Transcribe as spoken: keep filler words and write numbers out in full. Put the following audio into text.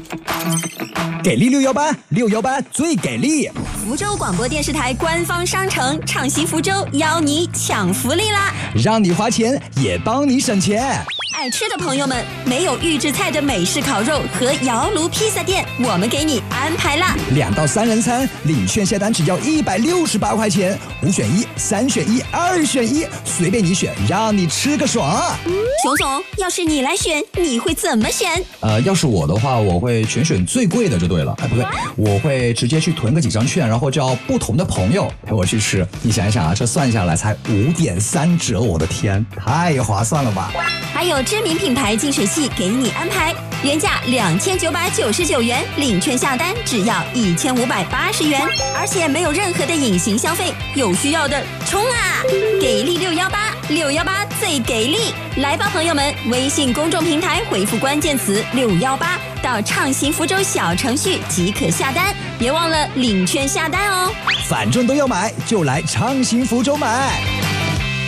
给力六幺八，六幺八最给力！ 福州广播电视台官方商城畅行福州邀你抢福利啦！ 让你花钱也帮你省钱。 爱吃的朋友们，没有预制菜的美式烤肉和窑炉披萨店，我们给你安排啦！ 两到三人餐，领券下单只要一百六十八块钱，五选一，三选一，二选一，随便你选，让你吃个爽。 熊总，要是你来选，你会怎么选？ 呃，要是我的话，我会全选最贵的就对了。哎，不对，我会直接去囤个几张券，然后叫不同的朋友陪我去吃。你想一想啊，这算下来才五点三折，我的天，太划算了吧！ 还有知名品牌净水器给你安排，原价两千九百九十九元，领券下单只要一千五百八十元，而且没有任何的隐形消费，有需要的冲啊！给力六幺八，六幺八最给力！来吧，朋友们，微信公众平台回复关键词六幺八到畅行福州小程序即可下单，别忘了领券下单哦。 反正都要买，就来畅行福州买。